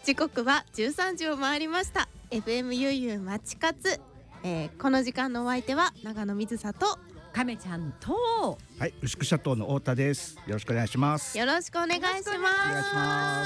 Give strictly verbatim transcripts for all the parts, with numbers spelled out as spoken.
時刻はじゅうさんじを回りました。 エフエム ゆうゆうまちかつ、えー、この時間のお相手は長野水里亀ちゃんと、 はい、牛久シャトーの太田です。よろしくお願いします。 よろしくお願いします。 お願いします。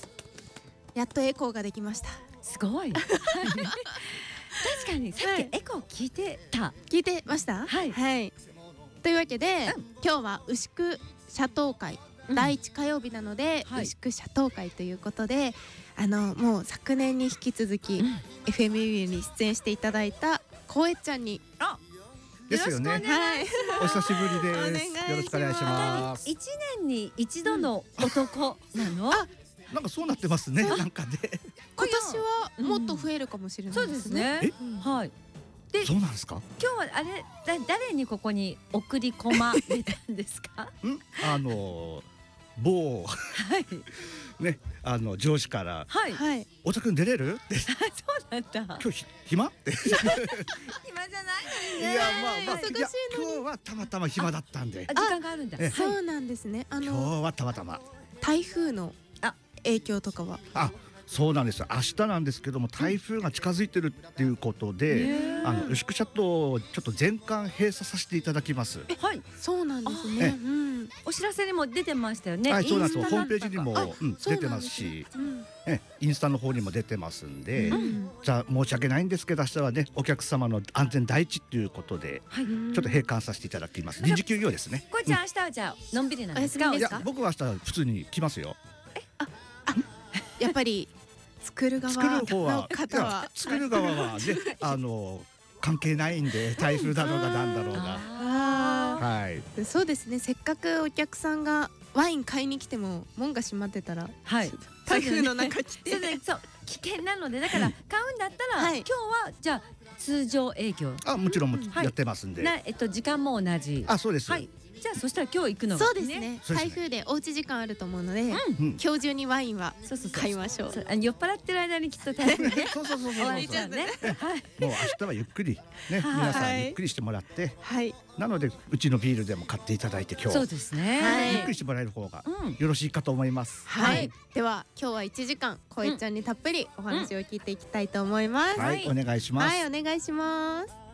やっとエコーができました。 すごい確かにさっきエコー聞いてた、はい、 聞いてました。 はい、 はい、というわけで、うん、今日は牛久シャトー会、うん、だいいち火曜日なので、はい、牛久シャトー会ということで、あのもう昨年に引き続き、うん、エフエム ユーに出演していただいたこえちゃんに、 あですよね。はい、お久しぶりです。よろしくお願いします。 一年に一度の男なの？ あ、 なんかそうなってますね。なんかで今年はもっと増えるかもしれないですね。 そうですね。はい。 で、そうなんですか。 今日はあれだ誰にここに送り込まれたんですか？ うん、あの某はいね、あの上司からはいはい、 太田くん出れるって。 そうなんだ。 今日暇って。 暇じゃないのにね。 いやまあまあ忙しいのに今日はたまたま暇だったんで。 時間があるんだ。 そうなんですね。あの今日はたまたま台風の影響とかは。 あ、そうなんですよ。明日なんですけども、台風が近づいてるっていうことで、あの牛久シャトーをちょっと全館閉鎖させていただきます。 はい、 そうなんですね。うん、 お知らせにも出てましたよね。 はい、そうなんですよ。ホームページにも、 うん、 出てますし、 うん、 えインスタの方にも出てますんで、 うん、 じゃあ申し訳ないんですけど、明日はねお客様の安全第一ということで、はい、ちょっと閉館させていただきます。臨時休業ですね。 これじゃあ明日はじゃあのんびりなんですか？ いや、僕は明日普通に来ますよ。 え、あ、あ、やっぱり作る側の方は、 作る側はね、あの関係ないんで、台風だろうがなんだろうが、はい、 そうですね。せっかくお客さんがワイン買いに来ても門が閉まってたら、 はい、 台風の中来て、 そうね、そう危険なので、だから買うんだったら、はい、今日はじゃあ通常営業、 あ、もちろんやってますんで、 なえっと時間も同じ。 あ、そうです。 はい。じゃあそしたら今日行くのは、 そうですね。台風でおうち時間あると思うので、今日中にワインは買いましょう。 酔っ払ってる間にきっと台風ね。 そうそうそうそう。 終わりじゃね。 もう明日はゆっくりね、皆さんゆっくりしてもらって、はい。なのでうちのビールでも買っていただいて、今日そうですね。 ゆっくりしてもらえる方がよろしいかと思います。 はい。では今日はいちじかんこえちゃんにたっぷりお話を聞いていきたいと思います。 はい、お願いします。 はい、お願いします。